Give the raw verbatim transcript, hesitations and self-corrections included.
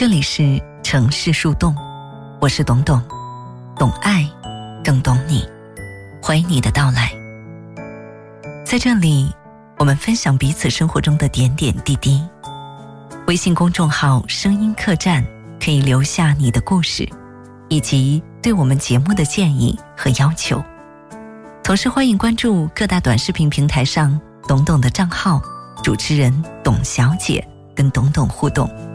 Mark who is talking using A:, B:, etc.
A: 这里是城市树洞，我是董董，懂爱更懂你，欢迎你的到来。在这里我们分享彼此生活中的点点滴滴。微信公众号声音客栈可以留下你的故事以及对我们节目的建议和要求，同时欢迎关注各大短视频平台上董董的账号，主持人董小姐跟董董互动。